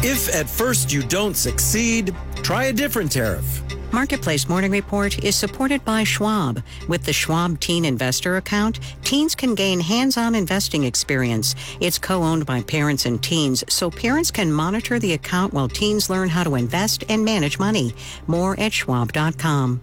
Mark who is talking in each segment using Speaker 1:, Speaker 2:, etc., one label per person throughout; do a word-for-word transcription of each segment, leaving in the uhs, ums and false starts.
Speaker 1: If at first you don't succeed, try a different tariff.
Speaker 2: Marketplace Morning Report is supported by Schwab. With the Schwab Teen Investor Account, teens can gain hands-on investing experience. It's co-owned by parents and teens, so parents can monitor the account while teens learn how to invest and manage money. More at schwab dot com.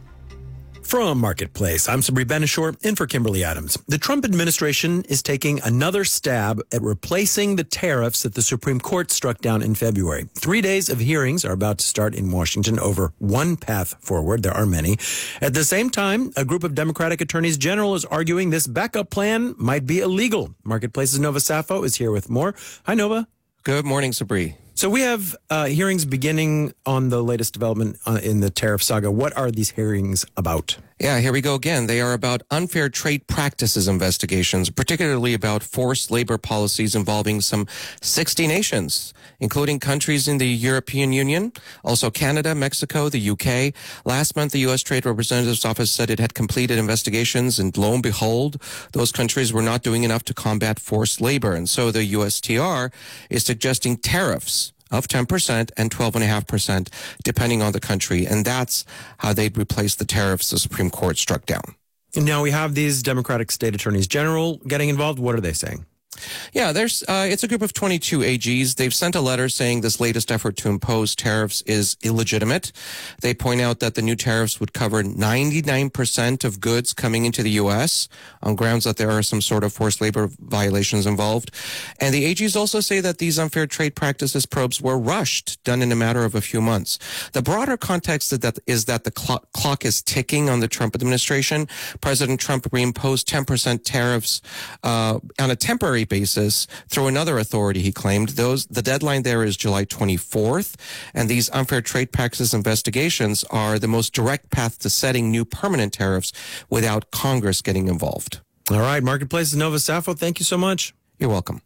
Speaker 1: From Marketplace, I'm Sabri Benishore, in for Kimberly Adams. The Trump administration is taking another stab at replacing the tariffs that the Supreme Court struck down in February. Three days of hearings are about to start in Washington over one path forward. There are many. At the same time, a group of Democratic attorneys general is arguing this backup plan might be illegal. Marketplace's Nova Safo is here with more. Hi, Nova.
Speaker 3: Good morning, Sabri.
Speaker 1: So we have uh, hearings beginning on the latest development uh, in the tariff saga. What are these hearings about?
Speaker 3: Yeah, here we go again. They are about unfair trade practices investigations, particularly about forced labor policies involving some sixty nations, including countries in the European Union, also Canada, Mexico, the U K. Last month, the U S Trade Representative's Office said it had completed investigations, and lo and behold, those countries were not doing enough to combat forced labor. And so the U S T R is suggesting tariffs of ten percent and twelve point five percent, depending on the country. And that's how they'd replace the tariffs the Supreme Court struck down.
Speaker 1: And now we have these Democratic state attorneys general getting involved. What are they saying?
Speaker 3: Yeah, there's uh, it's a group of twenty-two A Gs. They've sent a letter saying this latest effort to impose tariffs is illegitimate. They point out that the new tariffs would cover ninety-nine percent of goods coming into the U S on grounds that there are some sort of forced labor violations involved. And the A Gs also say that these unfair trade practices probes were rushed, done in a matter of a few months. The broader context is that, is that the clock, clock is ticking on the Trump administration. President Trump reimposed ten percent tariffs uh, on a temporary basis through another authority, he claimed. Those the deadline there is July twenty-fourth, and these unfair trade practices investigations are the most direct path to setting new permanent tariffs without Congress getting involved.
Speaker 1: All right, Marketplace Nova Safo, thank you so much.
Speaker 3: You're welcome.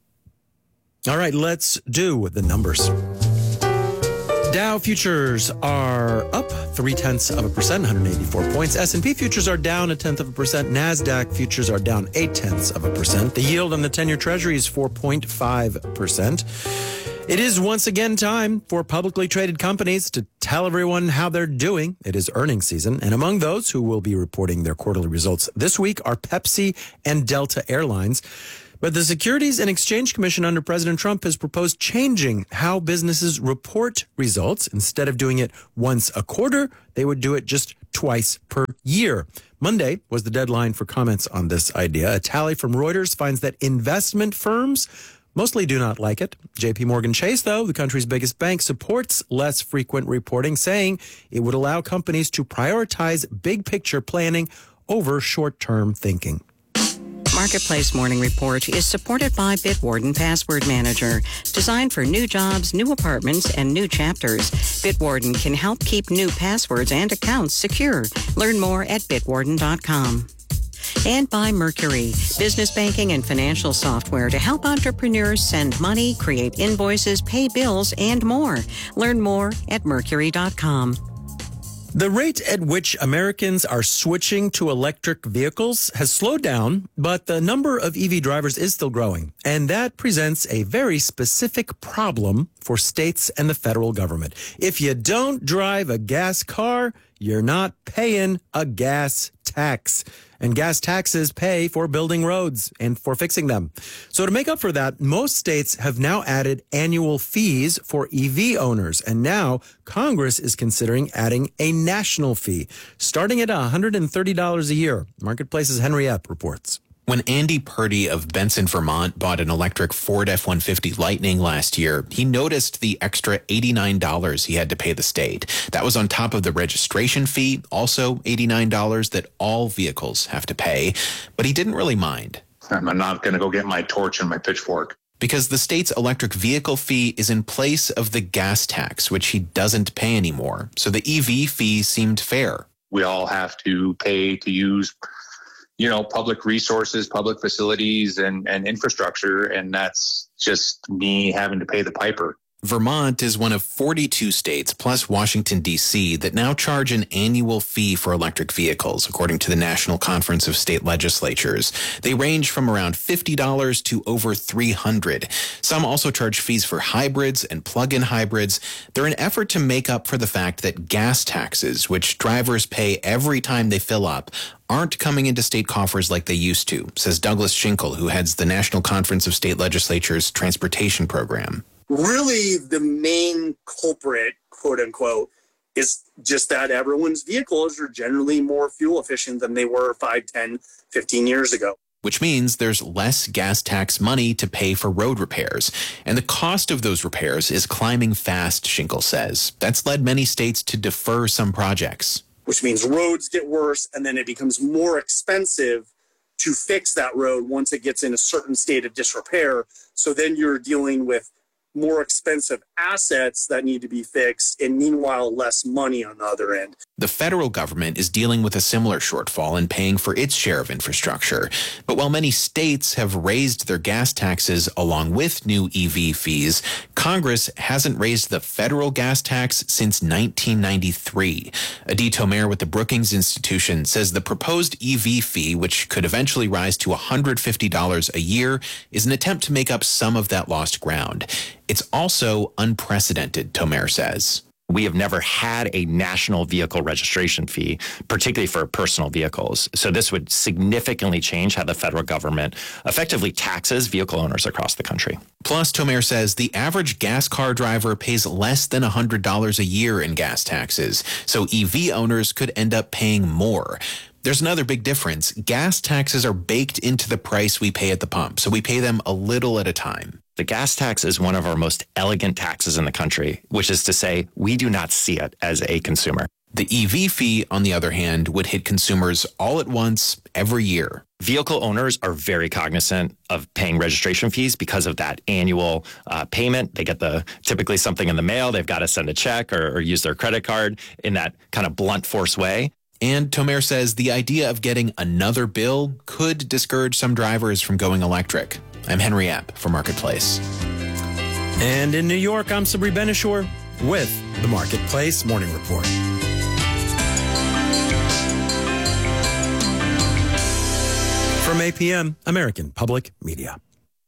Speaker 1: All right, let's do the numbers. Dow futures are up three-tenths of a percent, one hundred eighty-four points. S and P futures are down a tenth of a percent. NASDAQ futures are down eight-tenths of a percent. The yield on the ten-year Treasury is four point five percent. It is once again time for publicly traded companies to tell everyone how they're doing. It is earnings season, and among those who will be reporting their quarterly results this week are Pepsi and Delta Airlines. But the Securities and Exchange Commission under President Trump has proposed changing how businesses report results. Instead of doing it once a quarter, they would do it just twice per year. Monday was the deadline for comments on this idea. A tally from Reuters finds that investment firms mostly do not like it. J P Morgan Chase, though, the country's biggest bank, supports less frequent reporting, saying it would allow companies to prioritize big picture planning over short-term thinking.
Speaker 2: Marketplace Morning Report is supported by Bitwarden Password Manager. Designed for new jobs, new apartments, and new chapters, Bitwarden can help keep new passwords and accounts secure. Learn more at bitwarden dot com. And by Mercury, business banking and financial software to help entrepreneurs send money, create invoices, pay bills, and more. Learn more at mercury dot com.
Speaker 1: The rate at which Americans are switching to electric vehicles has slowed down, but the number of E V drivers is still growing. And that presents a very specific problem for states and the federal government. If you don't drive a gas car, you're not paying a gas tax. And gas taxes pay for building roads and for fixing them. So to make up for that, most states have now added annual fees for E V owners. And now Congress is considering adding a national fee, starting at one hundred thirty dollars a year. Marketplace's Henry Epp reports.
Speaker 4: When Andy Purdy of Benson, Vermont bought an electric Ford F one fifty Lightning last year, he noticed the extra eighty-nine dollars he had to pay the state. That was on top of the registration fee, also eighty-nine dollars that all vehicles have to pay. But he didn't really mind.
Speaker 5: I'm not going to go get my torch and my pitchfork.
Speaker 4: Because the state's electric vehicle fee is in place of the gas tax, which he doesn't pay anymore. So the E V fee seemed fair.
Speaker 5: We all have to pay to use, you know, public resources, public facilities, and, and infrastructure. And that's just me having to pay the piper.
Speaker 4: Vermont is one of forty-two states, plus Washington, D C, that now charge an annual fee for electric vehicles, according to the National Conference of State Legislatures. They range from around fifty dollars to over three hundred dollars. Some also charge fees for hybrids and plug-in hybrids. They're an effort to make up for the fact that gas taxes, which drivers pay every time they fill up, aren't coming into state coffers like they used to, says Douglas Schinkel, who heads the National Conference of State Legislatures Transportation Program.
Speaker 6: Really, the main culprit, quote unquote, is just that everyone's vehicles are generally more fuel efficient than they were five, ten, fifteen years ago.
Speaker 4: Which means there's less gas tax money to pay for road repairs. And the cost of those repairs is climbing fast, Schinkel says. That's led many states to defer some projects.
Speaker 6: Which means roads get worse, and then it becomes more expensive to fix that road once it gets in a certain state of disrepair. So then you're dealing with more expensive assets that need to be fixed, and meanwhile, less money on the other end.
Speaker 4: The federal government is dealing with a similar shortfall and paying for its share of infrastructure. But while many states have raised their gas taxes along with new E V fees, Congress hasn't raised the federal gas tax since nineteen ninety-three. Adi Tomer with the Brookings Institution says the proposed E V fee, which could eventually rise to one hundred fifty dollars a year, is an attempt to make up some of that lost ground. It's also unprecedented, Tomer says.
Speaker 7: We have never had a national vehicle registration fee, particularly for personal vehicles. So this would significantly change how the federal government effectively taxes vehicle owners across the country.
Speaker 4: Plus, Tomer says the average gas car driver pays less than one hundred dollars a year in gas taxes, so E V owners could end up paying more. There's another big difference. Gas taxes are baked into the price we pay at the pump, so we pay them a little at a time.
Speaker 7: The gas tax is one of our most elegant taxes in the country, which is to say we do not see it as a consumer.
Speaker 4: The E V fee, on the other hand, would hit consumers all at once every year.
Speaker 7: Vehicle owners are very cognizant of paying registration fees because of that annual uh, payment. They get the typically something in the mail. They've got to send a check or, or use their credit card in that kind of blunt force way.
Speaker 4: And Tomer says the idea of getting another bill could discourage some drivers from going electric. I'm Henry App for Marketplace.
Speaker 1: And in New York, I'm Sabri Benishore with the Marketplace Morning Report. From A P M, American Public Media.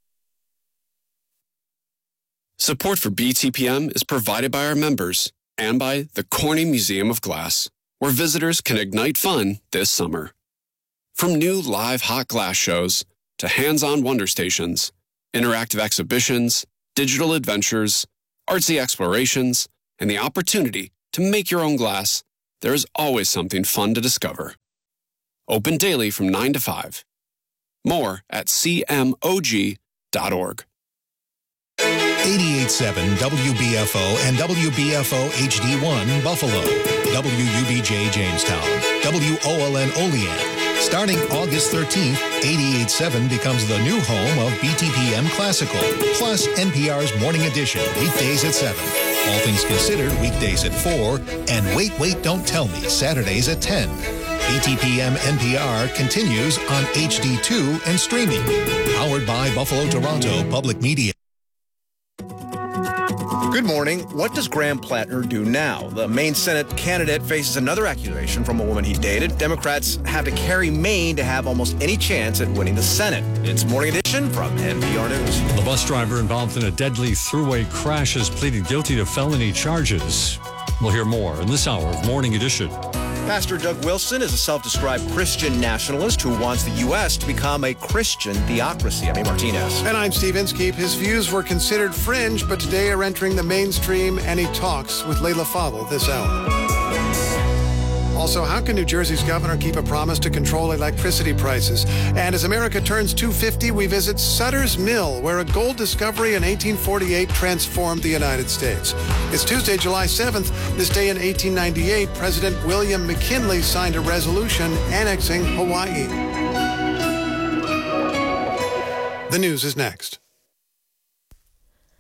Speaker 8: Support for B T P M is provided by our members and by the Corning Museum of Glass, where visitors can ignite fun this summer. From new live hot glass shows to hands-on wonder stations, interactive exhibitions, digital adventures, artsy explorations, and the opportunity to make your own glass, there is always something fun to discover. Open daily from nine to five. More at c m o g dot org.
Speaker 9: eighty-eight point seven W B F O and W B F O H D one Buffalo, W U B J Jamestown, W O L N Olean. Starting August thirteenth, eighty-eight point seven becomes the new home of B T P M Classical, plus N P R's Morning Edition, weekdays at seven. All Things Considered, weekdays at four, and Wait, Wait, Don't Tell Me, Saturdays at ten. B T P M N P R continues on H D two and streaming. Powered by Buffalo Toronto Public Media.
Speaker 10: Good morning. What does Graham Plattner do now? The Maine Senate candidate faces another accusation from a woman he dated. Democrats have to carry Maine to have almost any chance at winning the Senate. It's Morning Edition from N P R News.
Speaker 11: The bus driver involved in a deadly thruway crash has pleaded guilty to felony charges. We'll hear more in this hour of Morning Edition.
Speaker 10: Pastor Doug Wilson is a self-described Christian nationalist who wants the U S to become a Christian theocracy. I'm A. Martinez.
Speaker 12: And I'm Steve Inskeep. His views were considered fringe, but today are entering the mainstream, and he talks with Layla Fadel this hour. Also, how can New Jersey's governor keep a promise to control electricity prices? And as America turns two fifty, we visit Sutter's Mill, where a gold discovery in eighteen forty-eight transformed the United States. It's Tuesday, July seventh. This day in eighteen ninety-eight, President William McKinley signed a resolution annexing Hawaii. The news is next.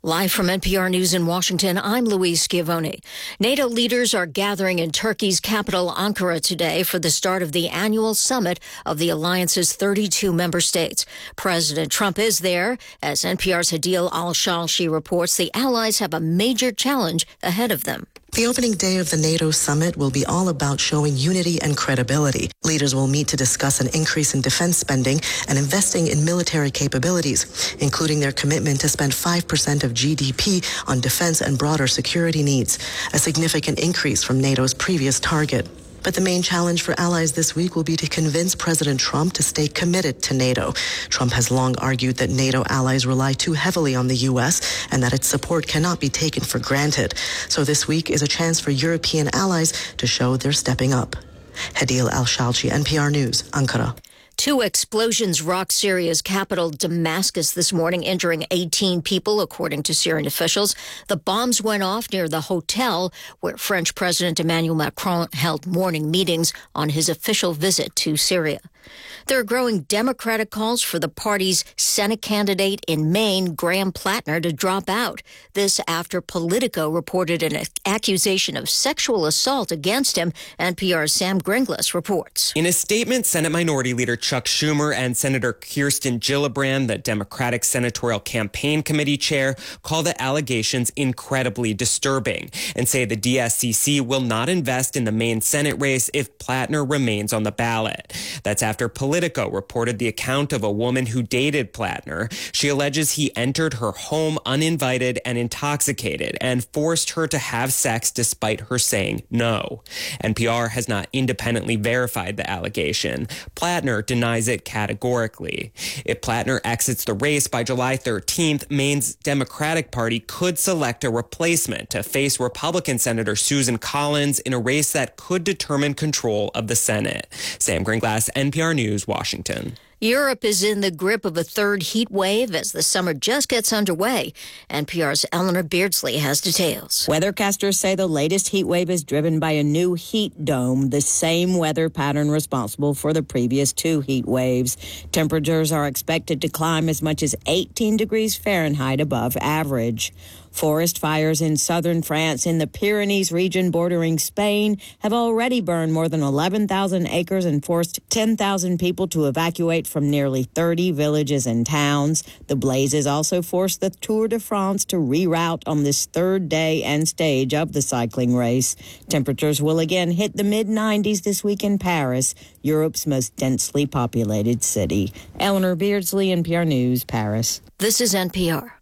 Speaker 13: Live from N P R News in Washington, I'm Louise Schiavone. NATO leaders are gathering in Turkey's capital, Ankara, today for the start of the annual summit of the alliance's thirty-two member states. President Trump is there. As N P R's Hadil Al-Shalshi reports, the allies have a major challenge ahead of them.
Speaker 14: The opening day of the NATO summit will be all about showing unity and credibility. Leaders will meet to discuss an increase in defense spending and investing in military capabilities, including their commitment to spend five percent of G D P on defense and broader security needs, a significant increase from NATO's previous target. But the main challenge for allies this week will be to convince President Trump to stay committed to NATO. Trump has long argued that NATO allies rely too heavily on the U S and that its support cannot be taken for granted. So this week is a chance for European allies to show they're stepping up. Hadil Al-Shalchi, N P R News, Ankara.
Speaker 13: Two explosions rocked Syria's capital, Damascus, this morning, injuring eighteen people, according to Syrian officials. The bombs went off near the hotel where French President Emmanuel Macron held morning meetings on his official visit to Syria. There are growing Democratic calls for the party's Senate candidate in Maine, Graham Plattner, to drop out. This after Politico reported an accusation of sexual assault against him. N P R's Sam Gringlas reports.
Speaker 15: In a statement, Senate Minority Leader Chuck Schumer and Senator Kirsten Gillibrand, the Democratic Senatorial Campaign Committee chair, call the allegations incredibly disturbing and say the D S C C will not invest in the Maine Senate race if Plattner remains on the ballot. That's after Politico reported the account of a woman who dated Plattner. She alleges he entered her home uninvited and intoxicated and forced her to have sex despite her saying no. N P R has not independently verified the allegation. Plattner denies it categorically. If Plattner exits the race by July thirteenth, Maine's Democratic Party could select a replacement to face Republican Senator Susan Collins in a race that could determine control of the Senate. Sam Gringlas, N P R News, Washington.
Speaker 13: Europe is in the grip of a third heat wave as the summer just gets underway. N P R's Eleanor Beardsley has details.
Speaker 16: Weathercasters say the latest heat wave is driven by a new heat dome, the same weather pattern responsible for the previous two heat waves. Temperatures are expected to climb as much as eighteen degrees Fahrenheit above average. Forest fires in southern France in the Pyrenees region bordering Spain have already burned more than eleven thousand acres and forced ten thousand people to evacuate from nearly thirty villages and towns. The blazes also forced the Tour de France to reroute on this third day and stage of the cycling race. Temperatures will again hit the mid nineties this week in Paris, Europe's most densely populated city. Eleanor Beardsley, N P R News, Paris.
Speaker 13: This is N P R.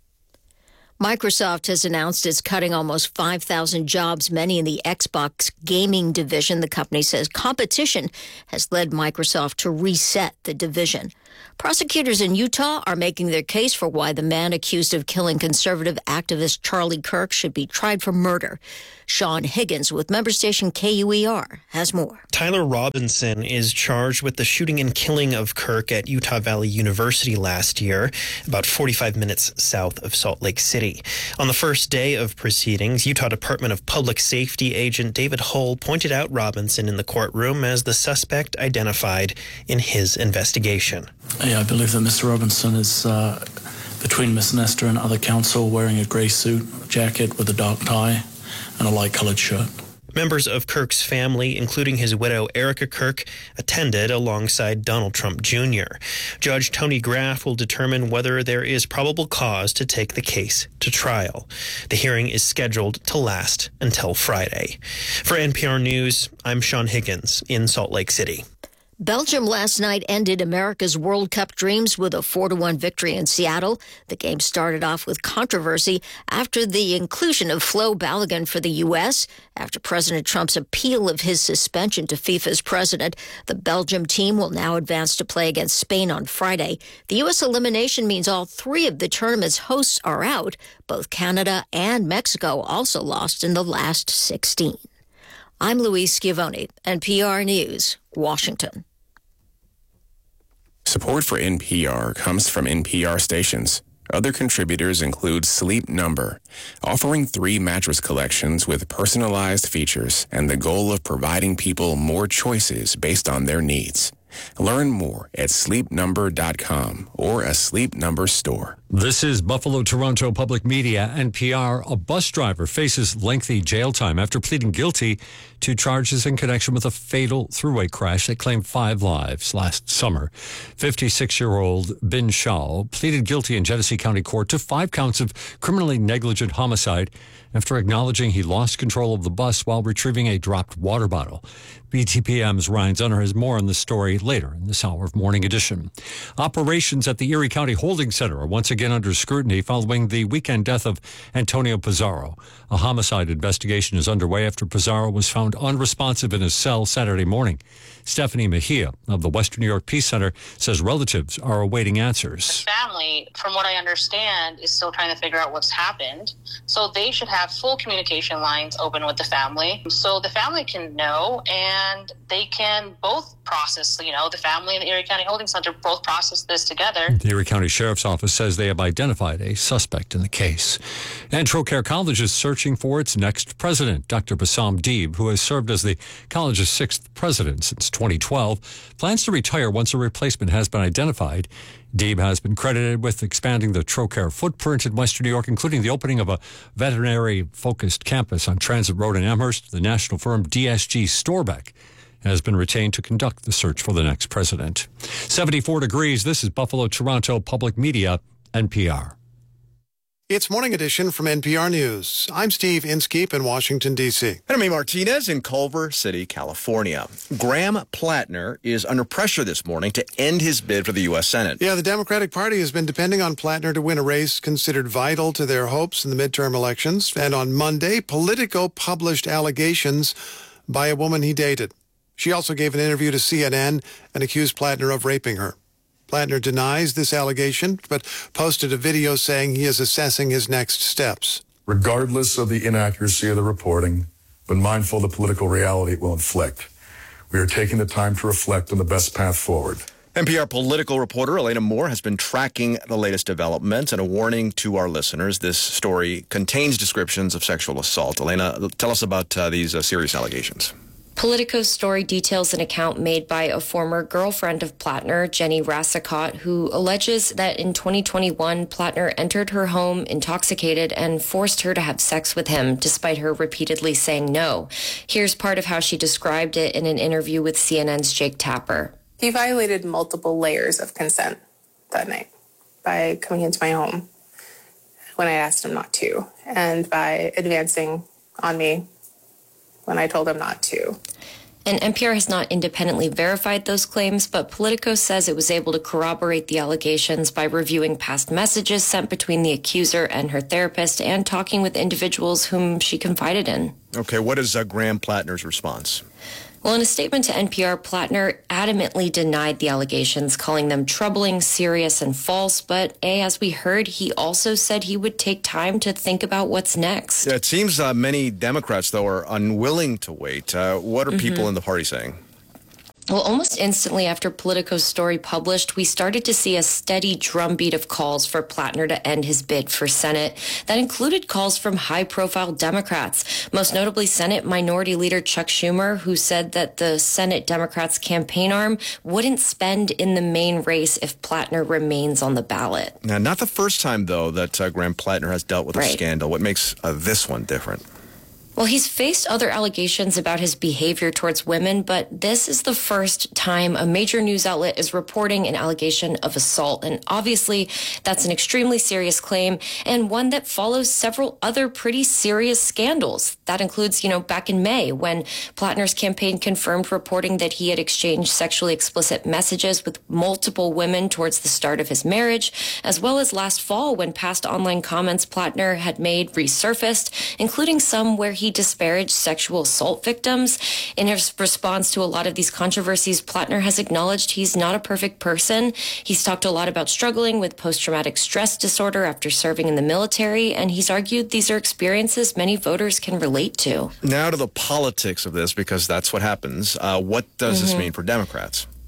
Speaker 13: Microsoft has announced it's cutting almost five thousand jobs, many in the Xbox gaming division. The company says competition has led Microsoft to reset the division. Prosecutors in Utah are making their case for why the man accused of killing conservative activist Charlie Kirk should be tried for murder. Sean Higgins with member station K U E R has more.
Speaker 17: Tyler Robinson is charged with the shooting and killing of Kirk at Utah Valley University last year, about forty-five minutes south of Salt Lake City. On the first day of proceedings, Utah Department of Public Safety agent David Hull pointed out Robinson in the courtroom as the suspect identified in his investigation.
Speaker 18: Yeah, I believe that Mister Robinson is uh, between Miss Nestor and other counsel, wearing a grey suit, jacket with a dark tie, and a light-colored shirt.
Speaker 17: Members of Kirk's family, including his widow Erica Kirk, attended alongside Donald Trump Junior Judge Tony Graff will determine whether there is probable cause to take the case to trial. The hearing is scheduled to last until Friday. For N P R News, I'm Sean Higgins in Salt Lake City.
Speaker 13: Belgium last night ended America's World Cup dreams with a four to one victory in Seattle. The game started off with controversy after the inclusion of Flo Balogun for the U S. After President Trump's appeal of his suspension to FIFA's president, the Belgium team will now advance to play against Spain on Friday. The U S elimination means all three of the tournament's hosts are out. Both Canada and Mexico also lost in the last sixteen. I'm Louise Schiavone, N P R News, Washington.
Speaker 19: Support for N P R comes from N P R stations. Other contributors include Sleep Number, offering three mattress collections with personalized features and the goal of providing people more choices based on their needs. Learn more at sleep number dot com or a Sleep Number store.
Speaker 11: This is Buffalo Toronto Public Media, N P R. A bus driver faces lengthy jail time after pleading guilty to charges in connection with a fatal thruway crash that claimed five lives last summer. fifty-six-year-old Bin Shao pleaded guilty in Genesee County Court to five counts of criminally negligent homicide after acknowledging he lost control of the bus while retrieving a dropped water bottle. B T P M's Ryan Zunner has more on the story later in this hour of Morning Edition. Operations at the Erie County Holding Center are once again under scrutiny following the weekend death of Antonio Pizarro. A homicide investigation is underway after Pizarro was found unresponsive in his cell Saturday morning. Stephanie Mejia of the Western New York Peace Center says relatives are awaiting answers.
Speaker 20: The family, from what I understand, is still trying to figure out what's happened. So they should have full communication lines open with the family so the family can know and they can both process, you know, the family and the Erie County Holding Center both process this together.
Speaker 11: The Erie County Sheriff's Office says they have identified a suspect in the case. And Trocaire College is searching for its next president. Doctor Bassam Deeb, who has served as the college's sixth president since twenty twelve, plans to retire once a replacement has been identified. Deeb has been credited with expanding the Trocaire footprint in Western New York, including the opening of a veterinary-focused campus on Transit Road in Amherst. The national firm D S G Storbeck has been retained to conduct the search for the next president. seventy-four degrees. This is Buffalo Toronto Public Media, N P R.
Speaker 12: It's Morning Edition from N P R News. I'm Steve Inskeep in Washington, D C.
Speaker 10: And I'm Amy Martinez in Culver City, California. Graham Plattner is under pressure this morning to end his bid for the U S Senate.
Speaker 12: Yeah, the Democratic Party has been depending on Plattner to win a race considered vital to their hopes in the midterm elections. And on Monday, Politico published allegations by a woman he dated. She also gave an interview to C N N and accused Plattner of raping her. Plattner denies this allegation, but posted a video saying he is assessing his next steps.
Speaker 21: Regardless of the inaccuracy of the reporting, but mindful of the political reality it will inflict, we are taking the time to reflect on the best path forward.
Speaker 10: N P R political reporter Elena Moore has been tracking the latest developments, and a warning to our listeners. This story contains descriptions of sexual assault. Elena, tell us about uh, these uh, serious allegations.
Speaker 22: Politico's story details an account made by a former girlfriend of Plattner, Jenny Rassicott, who alleges that in twenty twenty-one, Plattner entered her home intoxicated and forced her to have sex with him, despite her repeatedly saying no. Here's part of how she described it in an interview with C N N's Jake Tapper.
Speaker 23: He violated multiple layers of consent that night by coming into my home when I asked him not to, and by advancing on me when I told him not to.
Speaker 22: And N P R has not independently verified those claims, but Politico says it was able to corroborate the allegations by reviewing past messages sent between the accuser and her therapist and talking with individuals whom she confided in.
Speaker 10: Okay, what is uh, Graham Plattner's response?
Speaker 22: Well, in a statement to N P R, Plattner adamantly denied the allegations, calling them troubling, serious, and false. But, A, as we heard, he also said he would take time to think about what's next.
Speaker 10: Yeah, it seems uh, many Democrats, though, are unwilling to wait. Uh, what are
Speaker 22: Mm-hmm.
Speaker 10: people in the party saying?
Speaker 22: Well, almost instantly after Politico's story published, we started to see a steady drumbeat of calls for Plattner to end his bid for Senate. That included calls from high-profile Democrats, most notably Senate Minority Leader Chuck Schumer, who said that the Senate Democrats' campaign arm wouldn't spend in the main race if Plattner remains on the ballot.
Speaker 10: Now, not the first time, though, that uh, Graham Plattner has dealt with
Speaker 22: Right.
Speaker 10: a scandal. What makes uh, this one different?
Speaker 22: Well, he's faced other allegations about his behavior towards women, but this is the first time a major news outlet is reporting an allegation of assault. And obviously, that's an extremely serious claim and one that follows several other pretty serious scandals. That includes, you know, back in May when Plattner's campaign confirmed reporting that he had exchanged sexually explicit messages with multiple women towards the start of his marriage, as well as last fall when past online comments Plattner had made resurfaced, including some where he He disparaged sexual assault victims. In his response to a lot of these controversies, Plattner has acknowledged he's not a perfect person. He's talked a lot about struggling with post-traumatic stress disorder after serving in the military, and he's argued these are experiences many voters can relate to.
Speaker 10: Now to the politics of this, because that's what happens. Uh, what does
Speaker 22: Mm-hmm.
Speaker 10: this mean for Democrats?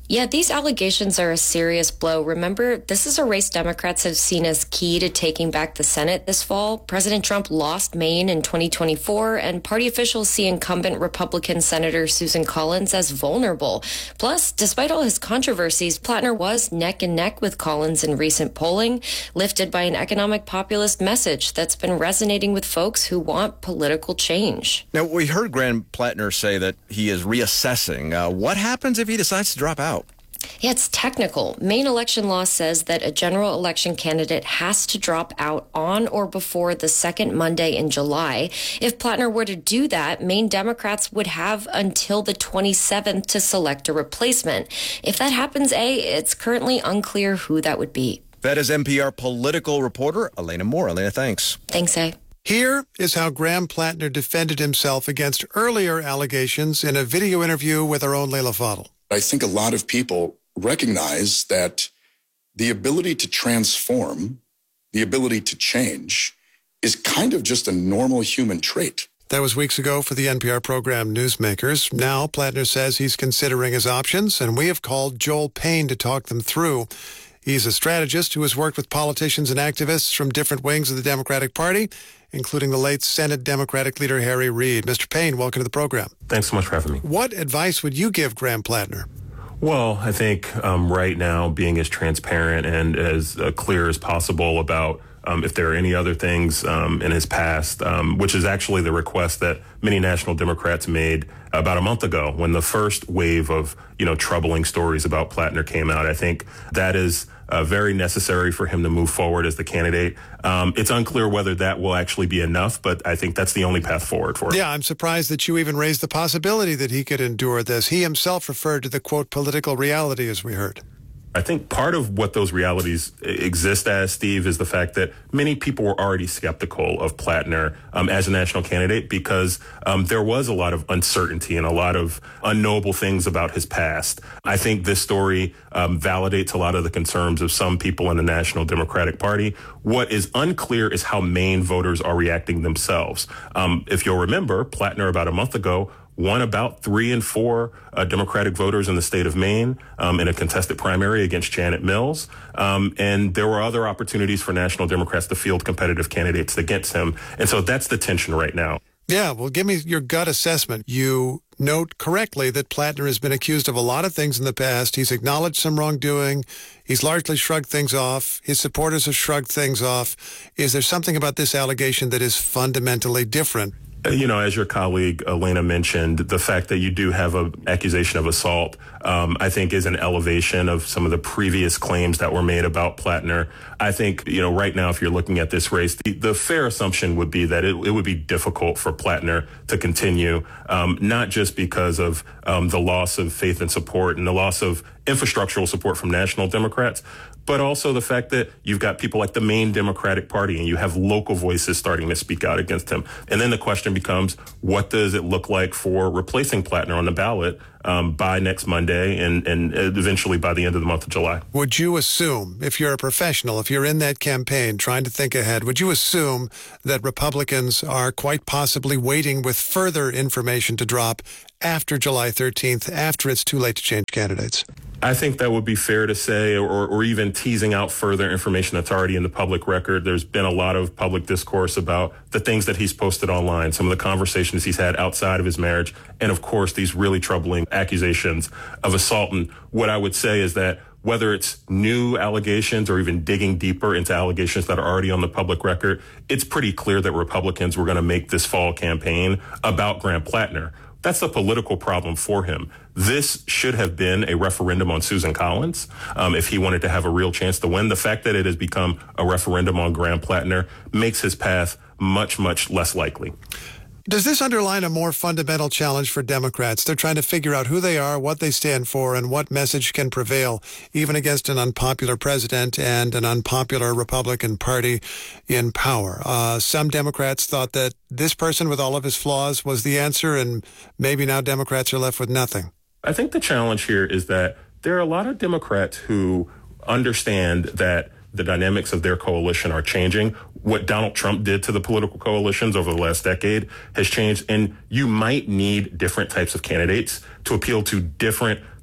Speaker 22: Yeah, these allegations are a serious blow. Remember, this is a race Democrats have seen as key to taking back the Senate this fall. President Trump lost Maine in twenty twenty-four, and party officials see incumbent Republican Senator Susan Collins as vulnerable. Plus, despite all his controversies, Plattner was neck and neck with Collins in recent polling, lifted by an economic populist message that's been resonating with folks who want political change.
Speaker 10: Now, we heard Graham Plattner say that he is reassessing. Uh, what happens if he decides to drop out?
Speaker 22: Yeah, it's technical. Maine election law says that a general election candidate has to drop out on or before the second Monday in July. If Plattner were to do that, Maine Democrats would have until the twenty-seventh to select a replacement. If that happens, A, it's currently unclear who that would be.
Speaker 10: That is N P R political reporter Elena Moore. Elena, thanks.
Speaker 22: Thanks, A.
Speaker 12: Here is how Graham Plattner defended himself against earlier allegations in a video interview with our own Leila Fadel.
Speaker 2: I think a lot of people recognize that the ability to transform, the ability to change, is kind of just a normal human trait.
Speaker 12: That was weeks ago for the N P R program Newsmakers. Now, Plattner says he's considering his options, and we have called Joel Payne to talk them through. He's a strategist who has worked with politicians and activists from different wings of the Democratic Party, including the late Senate Democratic leader Harry Reid. Mister Payne, welcome to the program.
Speaker 3: Thanks so much for having me.
Speaker 12: What advice would you give Graham Plattner?
Speaker 3: Well, I think um, right now being as transparent and as uh, clear as possible about um, if there are any other things um, in his past, um, which is actually the request that many national Democrats made about a month ago when the first wave of, you know, troubling stories about Plattner came out. I think that is uh, very necessary for him to move forward as the candidate. Um, it's unclear whether that will actually be enough, but I think that's the only path forward for him.
Speaker 12: Yeah, I'm surprised that you even raised the possibility that he could endure this. He himself referred to the, quote, political reality, as we heard.
Speaker 3: I think part of what those realities exist as, Steve, is the fact that many people were already skeptical of Plattner um, as a national candidate because um, there was a lot of uncertainty and a lot of unknowable things about his past. I think this story um, validates a lot of the concerns of some people in the National Democratic Party. What is unclear is how Maine voters are reacting themselves. Um, if you'll remember, Plattner about a month ago won about three and four uh, Democratic voters in the state of Maine um, in a contested primary against Janet Mills. Um, and there were other opportunities for national Democrats to field competitive candidates against him. And so that's the tension right now.
Speaker 12: Yeah, well, give me your gut assessment. You note correctly that Plattner has been accused of a lot of things in the past. He's acknowledged some wrongdoing. He's largely shrugged things off. His supporters have shrugged things off. Is there something about this allegation that is fundamentally different?
Speaker 3: You know, as your colleague Elena mentioned, the fact that you do have an accusation of assault, um, I think is an elevation of some of the previous claims that were made about Plattner. I think, you know, right now, if you're looking at this race, the, the fair assumption would be that it, it would be difficult for Plattner to continue, um, not just because of um, the loss of faith and support and the loss of infrastructural support from national Democrats, but also the fact that you've got people like the Maine Democratic Party and you have local voices starting to speak out against him. And then the question becomes, what does it look like for replacing Plattner on the ballot um, by next Monday and, and eventually by the end of the month of July?
Speaker 12: Would you assume, if you're a professional, if you're in that campaign trying to think ahead, would you assume that Republicans are quite possibly waiting with further information to drop after July thirteenth, after it's too late to change candidates?
Speaker 3: I think that would be fair to say, or, or even teasing out further information that's already in the public record. There's been a lot of public discourse about the things that he's posted online, some of the conversations he's had outside of his marriage, and of course, these really troubling accusations of assault. And what I would say is that whether it's new allegations or even digging deeper into allegations that are already on the public record, it's pretty clear that Republicans were going to make this fall campaign about Graham Plattner. That's a political problem for him. This should have been a referendum on Susan Collins um, if he wanted to have a real chance to win. The fact that it has become a referendum on Graham Plattner makes his path much, much less likely.
Speaker 12: Does this underline a more fundamental challenge for Democrats? They're trying to figure out who they are, what they stand for, and what message can prevail, even against an unpopular president and an unpopular Republican Party in power. Uh, some Democrats thought that this person with all of his flaws was the answer, and maybe now Democrats are left with nothing.
Speaker 3: I think the challenge here is that there are a lot of Democrats who understand that the dynamics of their coalition are changing. What Donald Trump did to the political coalitions over the last decade has changed, and you might need different types of candidates to appeal to different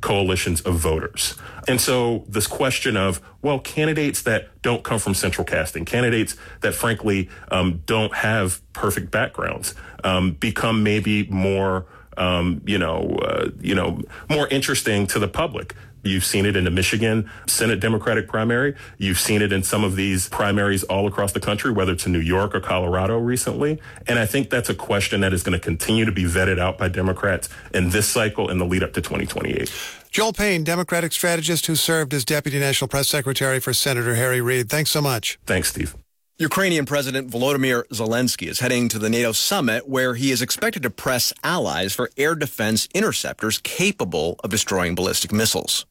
Speaker 3: coalitions of voters. And so this question of, well, candidates that don't come from central casting, candidates that frankly um, don't have perfect backgrounds, um, become maybe more, um, you know, uh, you know, more interesting to the public. You've seen it in the Michigan Senate Democratic primary. You've seen it in some of these primaries all across the country, whether it's in New York or Colorado recently. And I think that's a question that is going to continue to be vetted out by Democrats in this cycle in the lead up to twenty twenty-eight.
Speaker 12: Joel Payne, Democratic strategist who served as Deputy National Press Secretary for Senator Harry Reid. Thanks so much.
Speaker 3: Thanks, Steve.
Speaker 10: Ukrainian President Volodymyr Zelensky is heading to the NATO summit where he is expected to press allies for air defense interceptors capable of destroying ballistic missiles.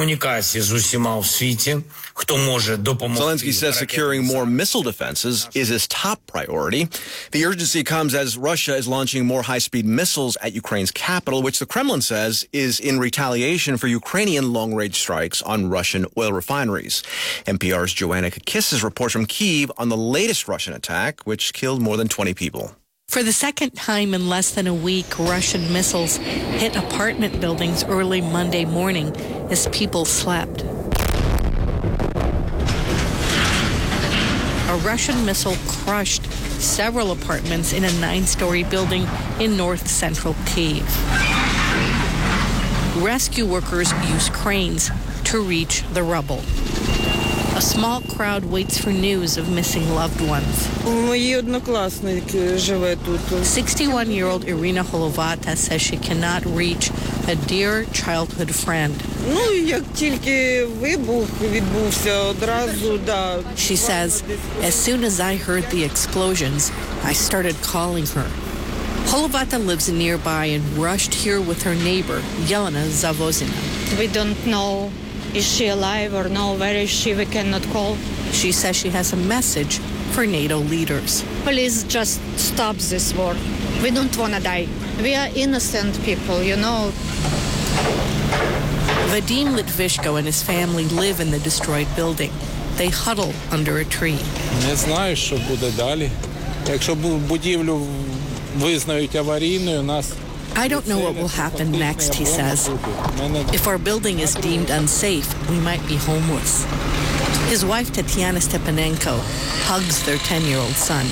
Speaker 10: Zelensky says securing more missile defenses is his top priority. The urgency comes as Russia is launching more high-speed missiles at Ukraine's capital, which the Kremlin says is in retaliation for Ukrainian long-range strikes on Russian oil refineries. N P R's Joanna Kakissis reports from Kyiv on the latest Russian attack, which killed more than twenty people.
Speaker 5: For the second time in less than a week, Russian missiles hit apartment buildings early Monday morning as people slept. A Russian missile crushed several apartments in a nine-story building in north-central Kyiv. Rescue workers use cranes to reach the rubble. A small crowd waits for news of missing loved ones. sixty-one-year-old Irina Holovata says she cannot reach a dear childhood friend. She says, as soon as I heard the explosions, I started calling her. Holovata lives nearby and rushed here with her neighbor, Yelena Zavozina.
Speaker 6: We don't know. Is she alive or no? Where is she? We cannot call.
Speaker 5: She says she has a message for NATO leaders.
Speaker 6: Please just stop this war. We don't want to die. We are innocent people, you know.
Speaker 5: Vadim Litvishko and his family live in the destroyed building. They huddle under a tree.
Speaker 7: Не знаю, що буде далі. Якщо будівлю визнають аварійною, нас
Speaker 5: I don't know what will happen next, he says. If our building is deemed unsafe, we might be homeless. His wife, Tatiana Stepanenko, hugs their ten-year-old son.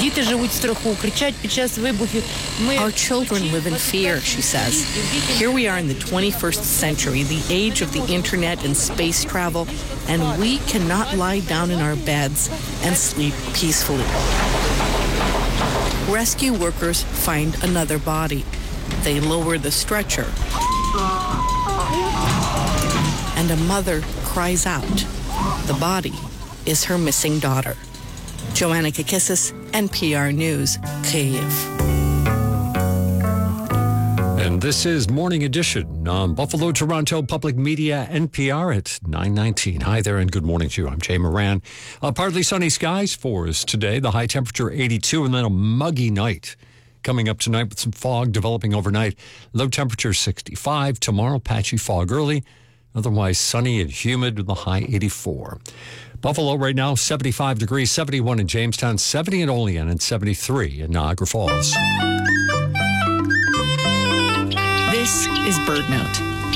Speaker 5: Our children live in fear, she says. Here we are in the twenty-first century, the age of the internet and space travel, and we cannot lie down in our beds and sleep peacefully. Rescue workers find another body. They lower the stretcher, and a mother cries out. The body is her missing daughter. Joanna Kakissis, N P R News, Kyiv.
Speaker 11: And this is Morning Edition on Buffalo, Toronto Public Media, N P R at nine nineteen. Hi there and good morning to you. I'm Jay Moran. Uh, partly sunny skies for us today. The high temperature eighty-two, and then a muggy night. Coming up tonight with some fog developing overnight. Low temperature sixty-five. Tomorrow, patchy fog early. Otherwise sunny and humid with the high eighty-four. Buffalo right now, seventy-five degrees, seventy-one in Jamestown, seventy in Olean, and seventy-three in Niagara Falls.
Speaker 24: This is BirdNote.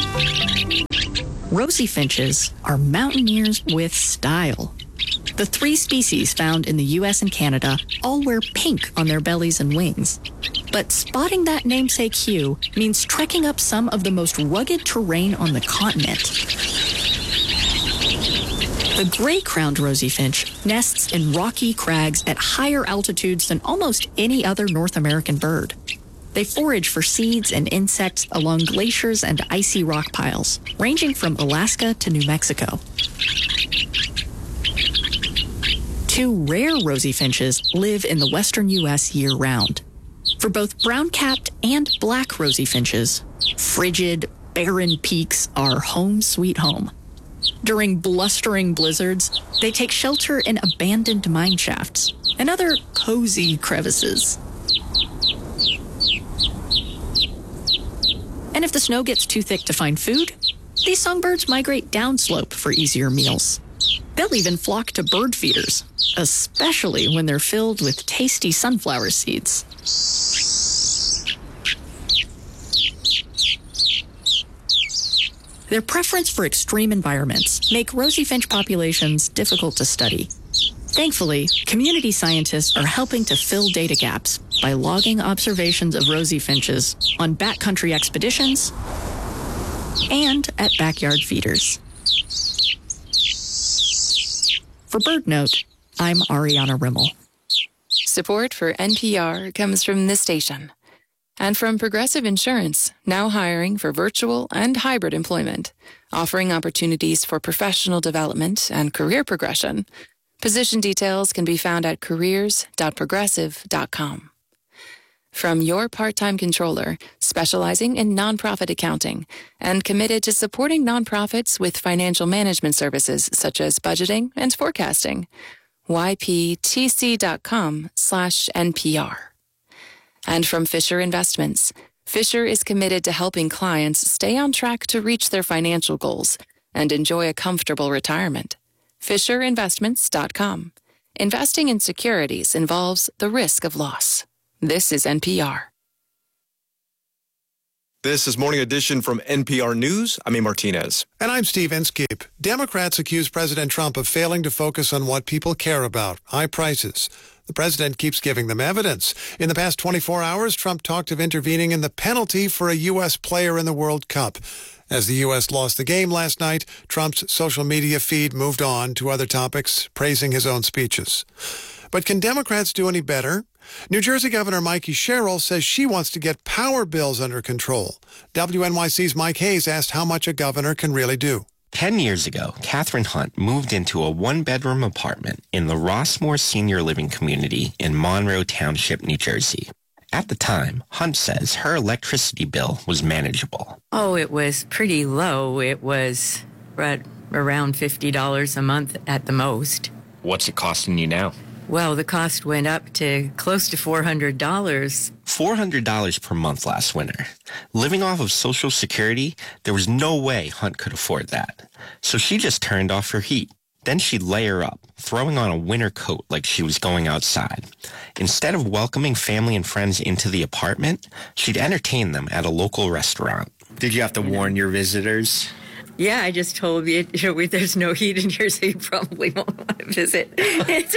Speaker 24: Rosy finches are mountaineers with style. The three species found in the U S and Canada all wear pink on their bellies and wings. But spotting that namesake hue means trekking up some of the most rugged terrain on the continent. The gray-crowned rosy finch nests in rocky crags at higher altitudes than almost any other North American bird. They forage for seeds and insects along glaciers and icy rock piles, ranging from Alaska to New Mexico. Two rare rosy finches live in the western U S year-round. For both brown-capped and black rosy finches, frigid, barren peaks are home sweet home. During blustering blizzards, they take shelter in abandoned mine shafts and other cozy crevices. And if the snow gets too thick to find food, these songbirds migrate downslope for easier meals. They'll even flock to bird feeders, especially when they're filled with tasty sunflower seeds. Their preference for extreme environments make rosy finch populations difficult to study. Thankfully, community scientists are helping to fill data gaps by logging observations of rosy finches on backcountry expeditions and at backyard feeders. For BirdNote, I'm Ariana Rimmel.
Speaker 1: Support for N P R comes from this station and from Progressive Insurance, now hiring for virtual and hybrid employment, offering opportunities for professional development and career progression. Position details can be found at careers dot progressive dot com. From your part-time controller, specializing in nonprofit accounting and committed to supporting nonprofits with financial management services such as budgeting and forecasting. Y P T C dot com slash N P R. And from Fisher Investments, Fisher is committed to helping clients stay on track to reach their financial goals and enjoy a comfortable retirement. Fisher Investments dot com. Investing in securities involves the risk of loss. This is N P R.
Speaker 10: This is Morning Edition from N P R News. I'm A. Martinez.
Speaker 12: And I'm Steve Inskeep. Democrats accuse President Trump of failing to focus on what people care about, high prices. The president keeps giving them evidence. In the past twenty-four hours, Trump talked of intervening in the penalty for a U S player in the World Cup. As the U S lost the game last night, Trump's social media feed moved on to other topics, praising his own speeches. But can Democrats do any better? New Jersey Governor Mikey Sherrill says she wants to get power bills under control. W N Y C's Mike Hayes asked how much a governor can really do.
Speaker 4: Ten years ago, Catherine Hunt moved into a one-bedroom apartment in the Rossmore Senior Living Community in Monroe Township, New Jersey. At the time, Hunt says her electricity bill was manageable.
Speaker 8: Oh, it was pretty low. It was right around fifty dollars a month at the most.
Speaker 4: What's it costing you now?
Speaker 8: Well, the cost went up to close to four hundred dollars.
Speaker 4: four hundred dollars per month last winter. Living off of Social Security, there was no way Hunt could afford that. So she just turned off her heat. Then she'd layer up, throwing on a winter coat like she was going outside. Instead of welcoming family and friends into the apartment, she'd entertain them at a local restaurant. Did you have to warn your visitors?
Speaker 8: Yeah, I just told you, you know, there's no heat in here, so you probably won't want to visit. It's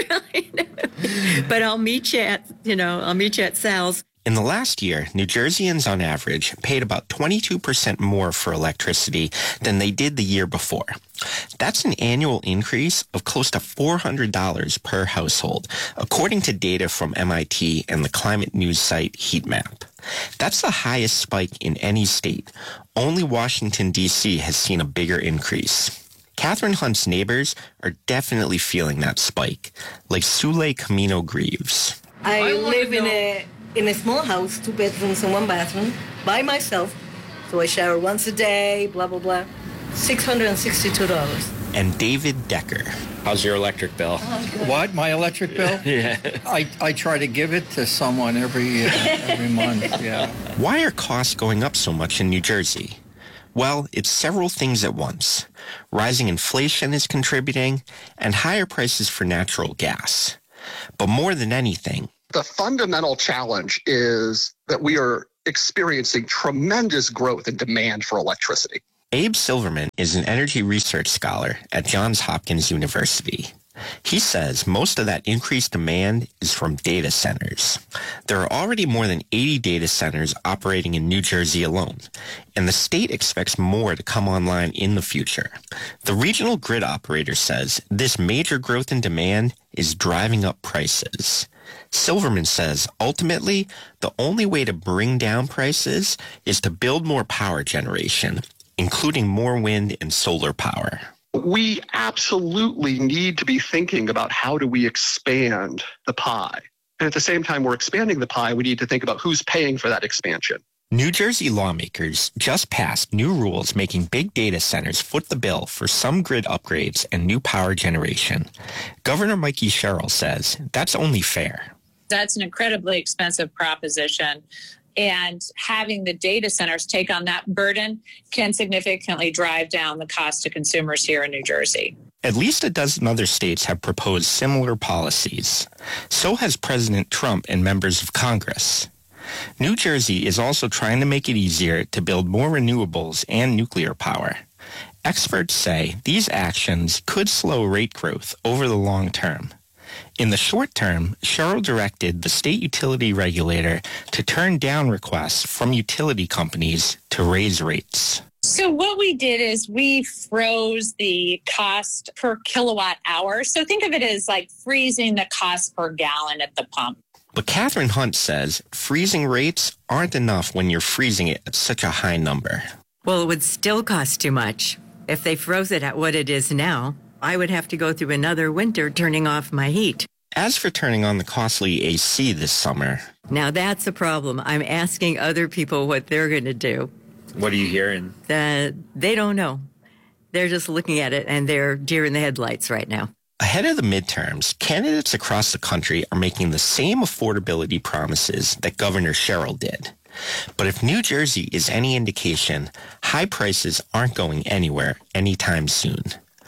Speaker 8: really, but I'll meet you at, you know, I'll meet you at Sal's.
Speaker 4: In the last year, New Jerseyans on average paid about twenty-two percent more for electricity than they did the year before. That's an annual increase of close to four hundred dollars per household, according to data from M I T and the climate news site Heatmap. That's the highest spike in any state. Only Washington, D C has seen a bigger increase. Catherine Hunt's neighbors are definitely feeling that spike, like Sule Camino Greaves.
Speaker 9: I, I live in a in a small house, two bedrooms and one bathroom, by myself. So I shower once a day, blah, blah, blah. six hundred sixty-two dollars.
Speaker 4: And David Decker. How's your electric bill?
Speaker 25: What, my electric bill?
Speaker 4: Yeah.
Speaker 25: I, I try to give it to someone every uh, every month, yeah.
Speaker 4: Why are costs going up so much in New Jersey? Well, it's several things at once. Rising inflation is contributing, and higher prices for natural gas. But more than anything,
Speaker 26: the fundamental challenge is that we are experiencing tremendous growth in demand for electricity.
Speaker 4: Abe Silverman is an energy research scholar at Johns Hopkins University. He says most of that increased demand is from data centers. There are already more than eighty data centers operating in New Jersey alone, and the state expects more to come online in the future. The regional grid operator says this major growth in demand is driving up prices. Silverman says ultimately, the only way to bring down prices is to build more power generation, including more wind and solar power.
Speaker 26: We absolutely need to be thinking about how do we expand the pie. And at the same time we're expanding the pie, we need to think about who's paying for that expansion.
Speaker 4: New Jersey lawmakers just passed new rules making big data centers foot the bill for some grid upgrades and new power generation. Governor Mikey Sherrill says that's only fair.
Speaker 27: That's an incredibly expensive proposition. And having the data centers take on that burden can significantly drive down the cost to consumers here in New Jersey.
Speaker 4: At least a dozen other states have proposed similar policies. So has President Trump and members of Congress. New Jersey is also trying to make it easier to build more renewables and nuclear power. Experts say these actions could slow rate growth over the long term. In the short term, Sherrill directed the state utility regulator to turn down requests from utility companies to raise rates.
Speaker 27: So what we did is we froze the cost per kilowatt hour. So think of it as like freezing the cost per gallon at the pump.
Speaker 4: But Catherine Hunt says freezing rates aren't enough when you're freezing it at such a high number.
Speaker 8: Well, it would still cost too much. If they froze it at what it is now, I would have to go through another winter turning off my heat.
Speaker 4: As for turning on the costly A C this summer...
Speaker 8: Now that's a problem. I'm asking other people what they're going to do.
Speaker 4: What are you hearing?
Speaker 8: That they don't know. They're just looking at it, and they're deer in the headlights right now.
Speaker 4: Ahead of the midterms, candidates across the country are making the same affordability promises that Governor Sherrill did. But if New Jersey is any indication, high prices aren't going anywhere anytime soon.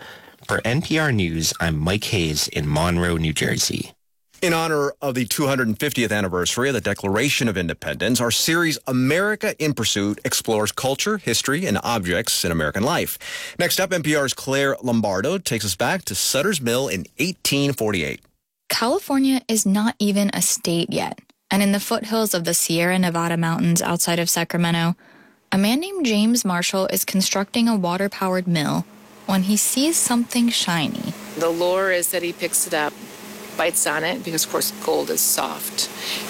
Speaker 4: For N P R News, I'm Mike Hayes in Monroe, New Jersey.
Speaker 10: In honor of the two hundred fiftieth anniversary of the Declaration of Independence, our series America in Pursuit explores culture, history, and objects in American life. Next up, N P R's Claire Lombardo takes us back to Sutter's Mill in eighteen forty-eight.
Speaker 13: California is not even a state yet, and in the foothills of the Sierra Nevada mountains outside of Sacramento, a man named James Marshall is constructing a water-powered mill when he sees something shiny.
Speaker 1: The lure is that he picks it up, bites on it, because, of course, gold is soft,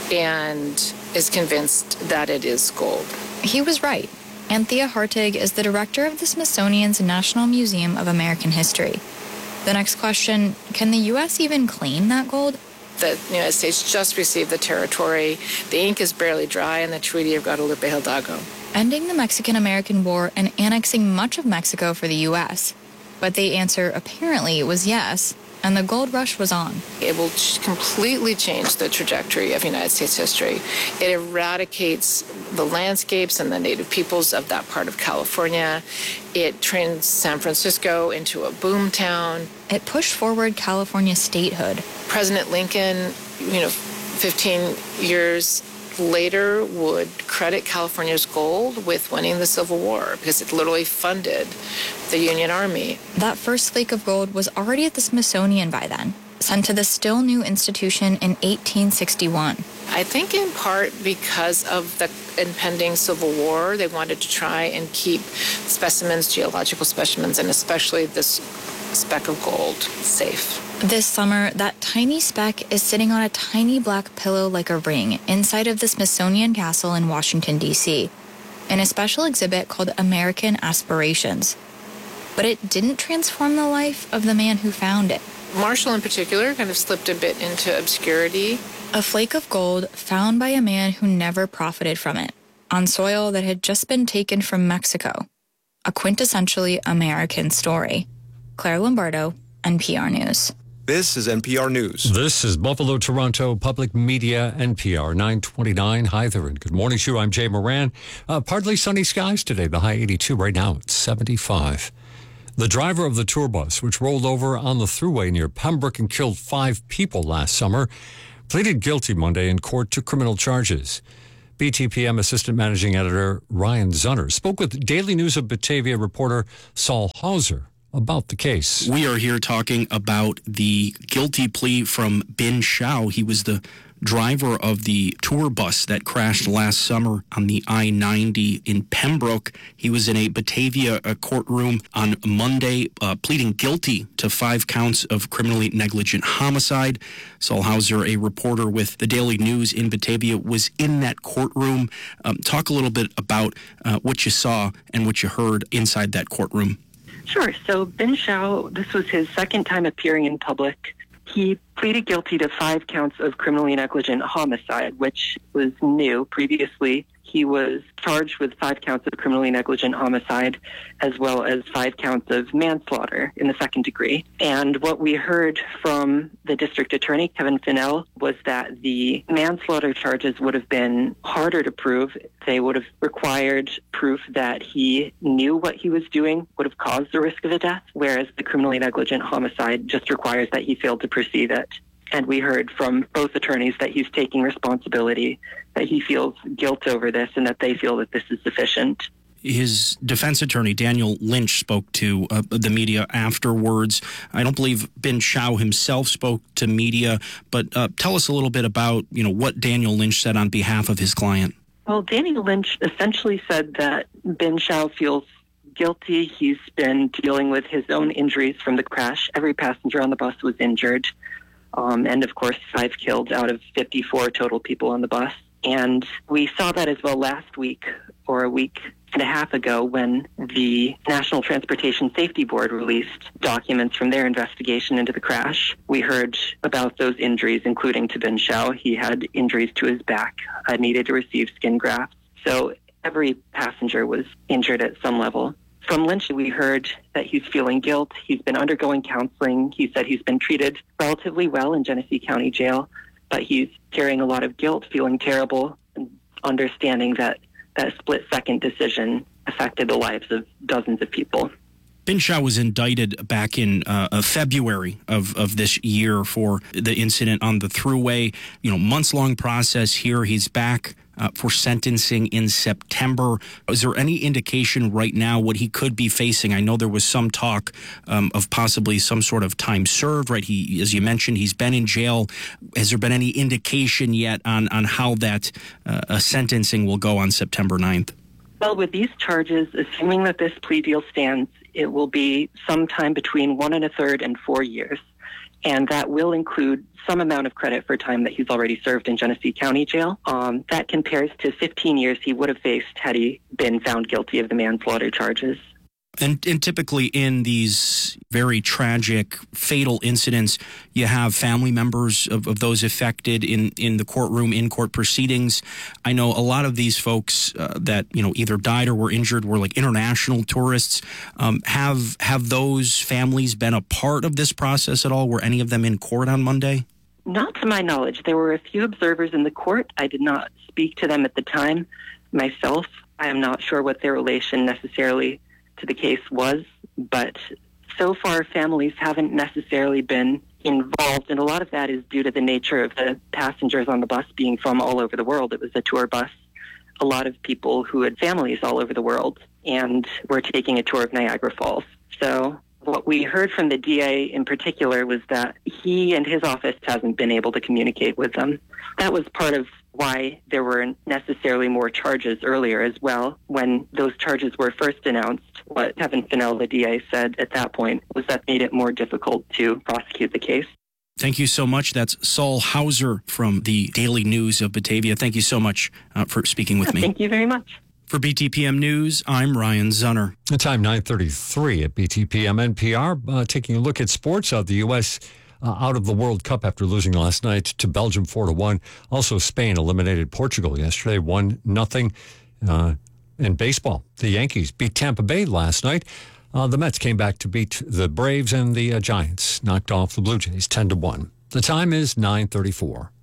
Speaker 1: and is convinced that it is gold.
Speaker 13: He was right. Anthea Hartig is the director of the Smithsonian's National Museum of American History. The next question, can the U S even claim that gold?
Speaker 1: The United States just received the territory. The ink is barely dry in the Treaty of Guadalupe Hidalgo.
Speaker 13: Ending the Mexican-American War and annexing much of Mexico for the U S. But the answer apparently was yes, and the gold rush was on.
Speaker 1: It will ch- completely change the trajectory of United States history. It eradicates the landscapes and the native peoples of that part of California. It turns San Francisco into a boom town.
Speaker 13: It pushed forward California's statehood.
Speaker 1: President Lincoln, you know, fifteen years later would credit California's gold with winning the Civil War because it literally funded the Union Army.
Speaker 13: That first flake of gold was already at the Smithsonian by then, sent to the still new institution in eighteen sixty-one.
Speaker 1: I think in part because of the impending Civil War, they wanted to try and keep specimens, geological specimens, and especially this speck of gold safe.
Speaker 13: This summer, that tiny speck is sitting on a tiny black pillow like a ring inside of the Smithsonian Castle in Washington, D C, in a special exhibit called American Aspirations. But it didn't transform the life of the man who found it.
Speaker 1: Marshall, in particular, kind of slipped a bit into obscurity.
Speaker 13: A flake of gold found by a man who never profited from it, on soil that had just been taken from Mexico. A quintessentially American story. Claire Lombardo, N P R News.
Speaker 10: This is N P R News.
Speaker 11: This is Buffalo, Toronto Public Media, N P R nine twenty-nine. Hi there, and good morning to you. I'm Jay Moran. Uh, partly sunny skies today, the high eighty-two. Right now, it's seventy-five. The driver of the tour bus, which rolled over on the thruway near Pembroke and killed five people last summer, pleaded guilty Monday in court to criminal charges. B T P M Assistant Managing Editor Ryan Zunner spoke with Daily News of Batavia reporter Saul Hauser about the case.
Speaker 14: We are here talking about the guilty plea from Bin Shao. He was the driver of the tour bus that crashed last summer on the I ninety in Pembroke. He was in a Batavia uh, courtroom on Monday, uh, pleading guilty to five counts of criminally negligent homicide. Saul Hauser, a reporter with the Daily News in Batavia, was in that courtroom. Um, talk a little bit about uh, what you saw and what you heard inside that courtroom.
Speaker 15: Sure. So Bin Shao, this was his second time appearing in public. He pleaded guilty to five counts of criminally negligent homicide, which was new. Previously, he was charged with five counts of criminally negligent homicide, as well as five counts of manslaughter in the second degree. And what we heard from the district attorney, Kevin Finnell, was that the manslaughter charges would have been harder to prove. They would have required proof that he knew what he was doing would have caused the risk of a death, whereas the criminally negligent homicide just requires that he failed to perceive it. And we heard from both attorneys that he's taking responsibility, that he feels guilt over this, and that they feel that this is sufficient.
Speaker 14: his defense attorney, Daniel Lynch, spoke to uh, the media afterwards. I don't believe Ben Shao himself spoke to media, but uh, tell us a little bit about, you know, what Daniel Lynch said on behalf of his client.
Speaker 15: Well, Daniel Lynch essentially said that Ben Shao feels guilty. He's been dealing with his own injuries from the crash. Every passenger on the bus was injured. Um, and, of course, five killed out of fifty-four total people on the bus. And we saw that as well last week or a week and a half ago when the National Transportation Safety Board released documents from their investigation into the crash. We heard about those injuries, including to Ben Shao. He had injuries to his back, uh, needed to receive skin grafts. So every passenger was injured at some level. From Lynch, we heard that he's feeling guilt. He's been undergoing counseling. He said he's been treated relatively well in Genesee County Jail, but he's carrying a lot of guilt, feeling terrible, and understanding that that split-second decision affected the lives of dozens of people.
Speaker 14: Ben Shao was indicted back in uh, February of, of this year for the incident on the Thruway. You know, months-long process here. He's back uh, for sentencing in September. Is there any indication right now what he could be facing? I know there was some talk um, of possibly some sort of time served, right? He, as you mentioned, he's been in jail. Has there been any indication yet on, on how that uh, sentencing will go on September ninth?
Speaker 15: Well, with these charges, assuming that this plea deal stands, it will be sometime between one and a third and four years. And that will include some amount of credit for time that he's already served in Genesee County Jail. Um, that compares to fifteen years he would have faced had he been found guilty of the manslaughter charges.
Speaker 14: And, and typically in these very tragic, fatal incidents, you have family members of, of those affected in, in the courtroom, in court proceedings. I know a lot of these folks uh, that, you know, either died or were injured were like international tourists. Um, have have those families been a part of this process at all? Were any of them in court on Monday?
Speaker 15: Not to my knowledge. There were a few observers in the court. I did not speak to them at the time myself. I am not sure what their relation necessarily to the case was, but so far families haven't necessarily been involved, and a lot of that is due to the nature of the passengers on the bus being from all over the world. It was a tour bus. A lot of people who had families all over the world and were taking a tour of Niagara Falls. So what we heard from the D A in particular was that he and his office hasn't been able to communicate with them. That was part of why there weren't necessarily more charges earlier as well. When those charges were first announced, what Kevin Fennell, the D A, said at that point was that made it more difficult to prosecute the case.
Speaker 14: Thank you so much. That's Saul Hauser from the Daily News of Batavia. Thank you so much uh, for speaking with me.
Speaker 15: Thank you very much.
Speaker 14: For B T P M News, I'm Ryan Zunner.
Speaker 11: The time nine thirty-three at B T P M N P R. Uh, taking a look at sports of the U S Uh, out of the World Cup after losing last night to Belgium four to one. Also, Spain eliminated Portugal yesterday, one nothing. Uh, in baseball, the Yankees beat Tampa Bay last night. Uh, the Mets came back to beat the Braves, and the uh, Giants knocked off the Blue Jays ten to one. The time is nine thirty-four.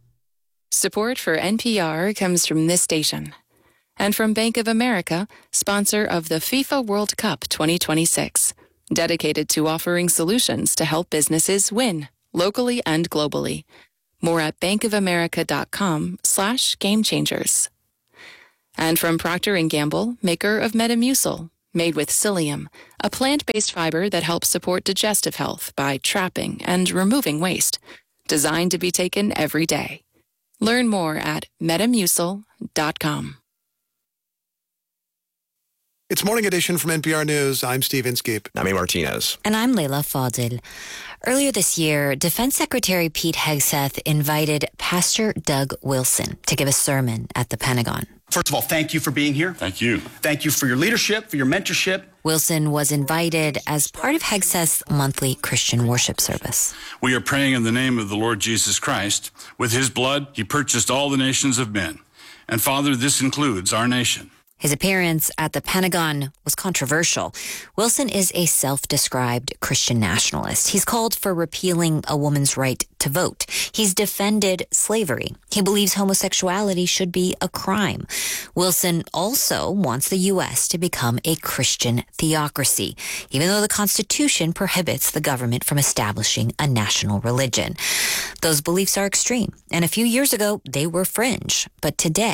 Speaker 1: Support for N P R comes from this station and from Bank of America, sponsor of the FIFA World Cup twenty twenty-six. Dedicated to offering solutions to help businesses win, locally and globally. More at bankofamerica.com slash game changers. And from Procter and Gamble, maker of Metamucil, made with psyllium, a plant-based fiber that helps support digestive health by trapping and removing waste. Designed to be taken every day. Learn more at metamucil dot com.
Speaker 12: It's Morning Edition from N P R News. I'm Steve Inskeep.
Speaker 10: Nami Martinez.
Speaker 16: And I'm Leila Fadil. Earlier this year, Defense Secretary Pete Hegseth invited Pastor Doug Wilson to give a sermon at the Pentagon.
Speaker 17: First of all, thank you for being here.
Speaker 18: Thank you.
Speaker 17: Thank you for your leadership, for your mentorship.
Speaker 16: Wilson was invited as part of Hegseth's monthly Christian worship service.
Speaker 18: We are praying in the name of the Lord Jesus Christ. With his blood, he purchased all the nations of men. And Father, this includes our nation.
Speaker 16: His appearance at the Pentagon was controversial. Wilson is a self-described Christian nationalist. He's called for repealing a woman's right to vote. He's defended slavery. He believes homosexuality should be a crime. Wilson also wants the U S to become a Christian theocracy, even though the Constitution prohibits the government from establishing a national religion. Those beliefs are extreme, and a few years ago, they were fringe. But today,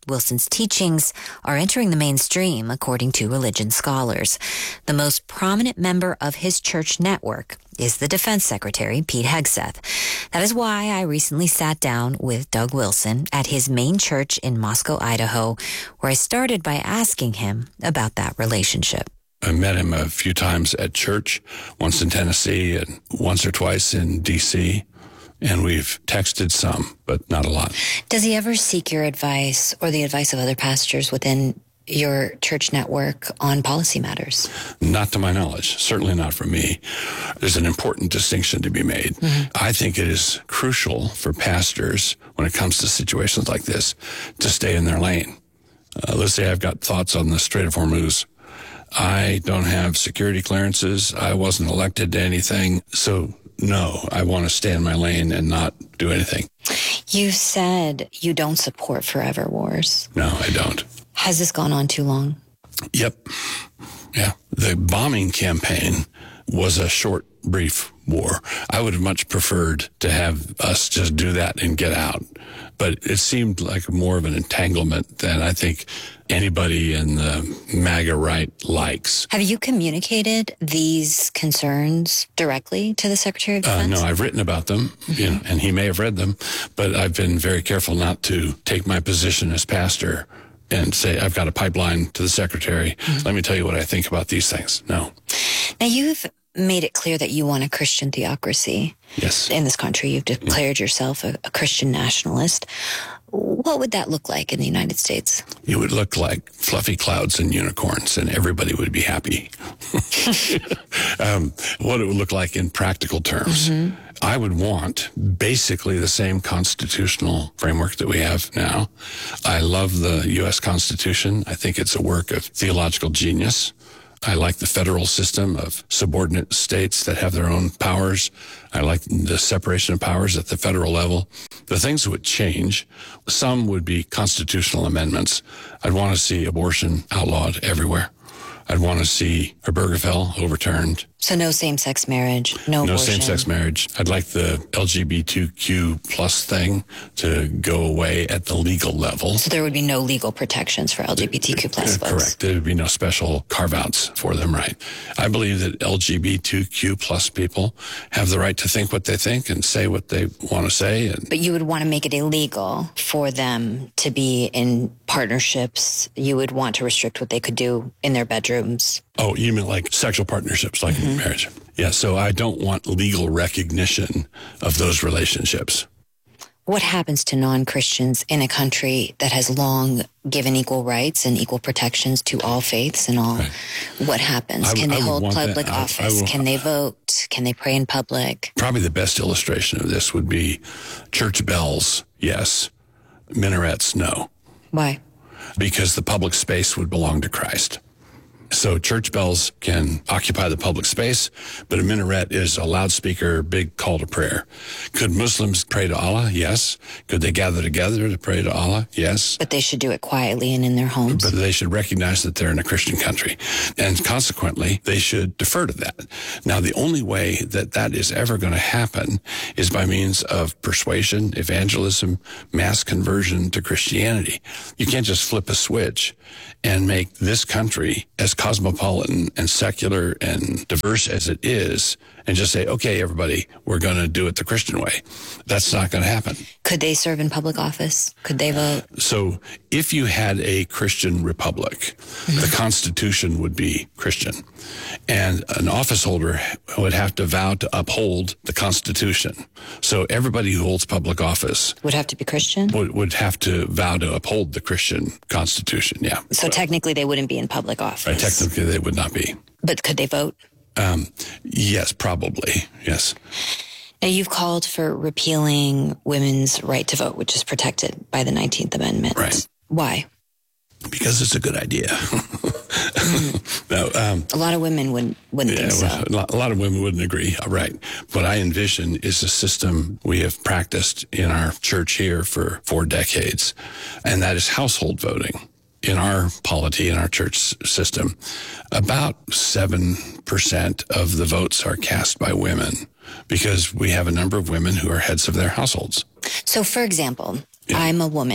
Speaker 16: Wilson's teachings are entering the mainstream, according to religion scholars. The most prominent member of his church network is the Defense Secretary, Pete Hegseth. That is why I recently sat down with Doug Wilson at his main church in Moscow, Idaho, where I started by asking him about that relationship.
Speaker 2: I met him a few times at church, once in Tennessee and once or twice in D C, and we've texted some, but not a lot.
Speaker 16: Does he ever seek your advice or the advice of other pastors within your church network on policy matters?
Speaker 2: Not to my knowledge, certainly not from me. There's an important distinction to be made. Mm-hmm. I think it is crucial for pastors, when it comes to situations like this, to stay in their lane. Uh, let's say I've got thoughts on the Strait of Hormuz. I don't have security clearances. I wasn't elected to anything. So, no, I want to stay in my lane and not do anything.
Speaker 16: You said you don't support forever wars.
Speaker 2: No, I don't.
Speaker 16: Has this gone on too long?
Speaker 2: Yep. Yeah. The bombing campaign was a short, brief war. I would have much preferred to have us just do that and get out. But it seemed like more of an entanglement than I think anybody in the MAGA right likes.
Speaker 16: Have you communicated these concerns directly to the Secretary of Defense?
Speaker 2: Uh, no, I've written about them, mm-hmm. you know, and he may have read them, but I've been very careful not to take my position as pastor and say, I've got a pipeline to the Secretary. Mm-hmm. Let me tell you what I think about these things. No.
Speaker 16: Now, you've made it clear that you want a Christian theocracy.
Speaker 2: Yes.
Speaker 16: In this country. You've declared mm-hmm. yourself a, a Christian nationalist. What would that look like in the United States?
Speaker 2: It would look like fluffy clouds and unicorns, and everybody would be happy. um, what it would look like in practical terms. Mm-hmm. I would want basically the same constitutional framework that we have now. I love the U S Constitution. I think it's a work of theological genius. I like the federal system of subordinate states that have their own powers. I like the separation of powers at the federal level. The things that would change, some would be constitutional amendments. I'd want to see abortion outlawed everywhere. I'd want to see Obergefell overturned.
Speaker 16: So no same-sex marriage, no,
Speaker 2: no
Speaker 16: abortion.
Speaker 2: same-sex marriage. I'd like the L G B T Q plus thing to go away at the legal level.
Speaker 16: So there would be no legal protections for L G B T Q plus folks.
Speaker 2: Correct. There would be no special carve-outs for them, right? I believe that L G B T Q plus people have the right to think what they think and say what they want to say. And
Speaker 16: but you would want to make it illegal for them to be in partnerships. You would want to restrict what they could do in their bedrooms.
Speaker 2: Oh, you mean like sexual partnerships, like mm-hmm. marriage? Yeah, so I don't want legal recognition of those relationships.
Speaker 16: What happens to non-Christians in a country that has long given equal rights and equal protections to all faiths and all? Right. What happens?
Speaker 2: I,
Speaker 16: Can they hold public
Speaker 2: that.
Speaker 16: office?
Speaker 2: I, I will,
Speaker 16: Can they vote? Can they pray in public?
Speaker 2: Probably the best illustration of this would be church bells, yes. Minarets, no.
Speaker 16: Why?
Speaker 2: Because the public space would belong to Christ. So church bells can occupy the public space, but a minaret is a loudspeaker, big call to prayer. Could Muslims pray to Allah? Yes. Could they gather together to pray to Allah? Yes.
Speaker 16: But they should do it quietly and in their homes.
Speaker 2: But they should recognize that they're in a Christian country. And consequently, they should defer to that. Now, the only way that that is ever going to happen is by means of persuasion, evangelism, mass conversion to Christianity. You can't just flip a switch and make this country as cosmopolitan and secular and diverse as it is and just say, okay, everybody, we're going to do it the Christian way. That's not going to happen.
Speaker 16: Could they serve in public office? Could they vote?
Speaker 2: So if you had a Christian republic, mm-hmm. the Constitution would be Christian. And an office holder would have to vow to uphold the Constitution. So everybody who holds public office
Speaker 16: would have to be Christian?
Speaker 2: Would, would have to vow to uphold the Christian Constitution, yeah.
Speaker 16: So but, technically they wouldn't be in public office?
Speaker 2: Right, technically they would not be.
Speaker 16: But could they vote?
Speaker 2: Um, yes, probably, yes.
Speaker 16: Now, you've called for repealing women's right to vote, which is protected by the nineteenth Amendment.
Speaker 2: Right.
Speaker 16: Why?
Speaker 2: Because it's a good idea. mm. no, um,
Speaker 16: a lot of women wouldn't, wouldn't
Speaker 2: yeah,
Speaker 16: think so.
Speaker 2: A lot of women wouldn't agree. Right. What I envision is a system we have practiced in our church here for four decades, and that is household voting. In our polity, in our church system, about seven percent of the votes are cast by women because we have a number of women who are heads of their households.
Speaker 16: So, for example, yeah. I'm a woman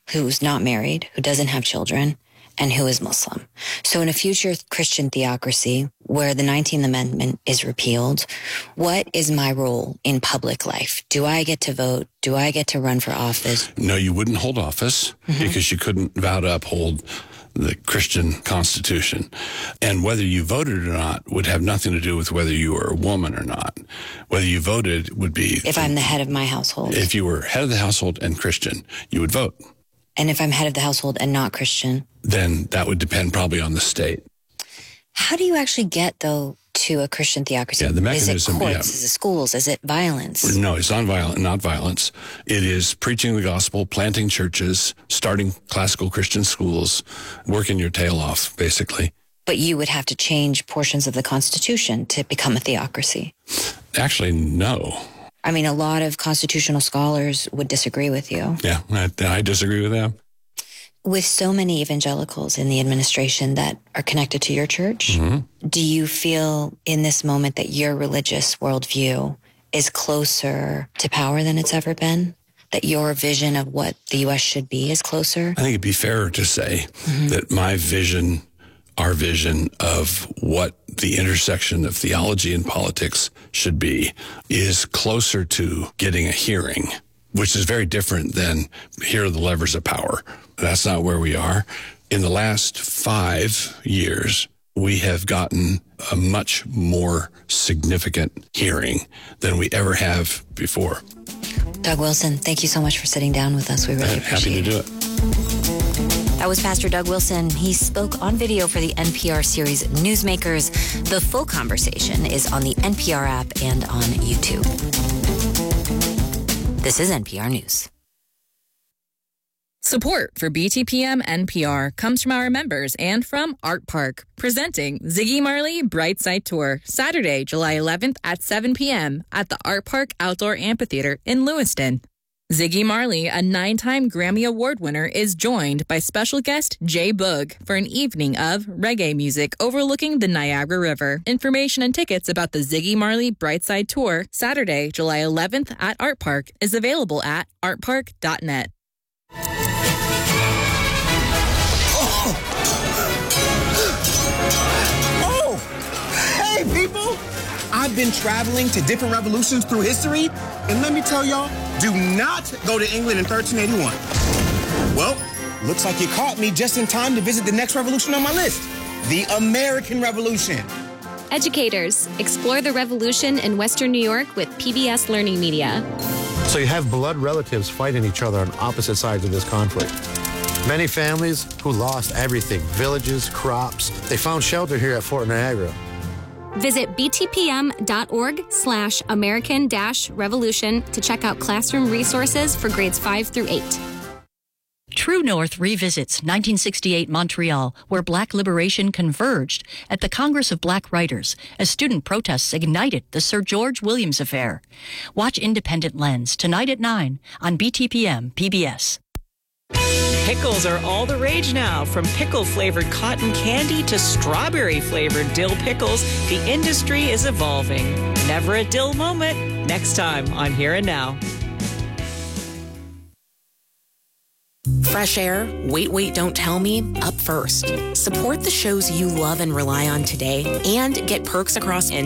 Speaker 16: who's not married, who doesn't have children, and who is Muslim. So in a future Christian theocracy where the nineteenth Amendment is repealed, what is my role in public life? Do I get to vote? Do I get to run for office?
Speaker 2: No, you wouldn't hold office mm-hmm. because you couldn't vow to uphold the Christian Constitution. And whether you voted or not would have nothing to do with whether you were a woman or not. Whether you voted would be...
Speaker 16: If I'm the head of my household.
Speaker 2: If you were head of the household and Christian, you would vote.
Speaker 16: And if I'm head of the household and not Christian?
Speaker 2: Then that would depend probably on the state.
Speaker 16: How do you actually get, though, to a Christian theocracy?
Speaker 2: Yeah, the mechanism,
Speaker 16: is it courts?
Speaker 2: Yeah.
Speaker 16: Is it schools? Is it violence?
Speaker 2: No, it's non-violent, not violence. It is preaching the gospel, planting churches, starting classical Christian schools, working your tail off, basically.
Speaker 16: But you would have to change portions of the Constitution to become a theocracy.
Speaker 2: Actually, no.
Speaker 16: I mean, a lot of constitutional scholars would disagree with you.
Speaker 2: Yeah, I, I disagree with them.
Speaker 16: With so many evangelicals in the administration that are connected to your church, mm-hmm. do you feel in this moment that your religious worldview is closer to power than it's ever been? That your vision of what the U S should be is closer?
Speaker 2: I think it'd be fairer to say mm-hmm. that my vision, our vision of what the intersection of theology and politics should be is closer to getting a hearing, which is very different than here are the levers of power. That's not where we are. In the last five years, we have gotten a much more significant hearing than we ever have before.
Speaker 16: Doug Wilson, thank you so much for sitting down with us. We really appreciate it.
Speaker 2: Happy to do it.
Speaker 16: That was Pastor Doug Wilson. He spoke on video for the N P R series Newsmakers. The full conversation is on the N P R app and on YouTube. This is N P R News.
Speaker 3: Support for B T P M N P R comes from our members and from Art Park, presenting Ziggy Marley Brightside Tour, Saturday, July eleventh at seven p.m. at the Art Park Outdoor Amphitheater in Lewiston. Ziggy Marley, a nine-time Grammy Award winner, is joined by special guest Jay Boog for an evening of reggae music overlooking the Niagara River. Information and tickets about the Ziggy Marley Brightside Tour, Saturday, July eleventh at Art Park, is available at art park dot net.
Speaker 6: Oh, hey people! I've been traveling to different revolutions through history, and let me tell y'all, do not go to England in thirteen eighty-one. Well, looks like you caught me just in time to visit the next revolution on my list, the American Revolution.
Speaker 19: Educators, explore the revolution in Western New York with P B S Learning Media.
Speaker 20: So you have blood relatives fighting each other on opposite sides of this conflict. Many families who lost everything, villages, crops, they found shelter here at Fort Niagara.
Speaker 19: Visit b t p m dot org slash American dash revolution to check out classroom resources for grades five through eight.
Speaker 21: True North revisits nineteen sixty-eight Montreal, where Black liberation converged at the Congress of Black Writers as student protests ignited the Sir George Williams affair. Watch Independent Lens tonight at nine on B T P M P B S.
Speaker 22: Pickles are all the rage now. From pickle-flavored cotton candy to strawberry-flavored dill pickles, the industry is evolving. Never a dill moment. Next time on Here and Now.
Speaker 23: Fresh Air, Wait, Wait, Don't Tell Me, up first. Support the shows you love and rely on today and get perks across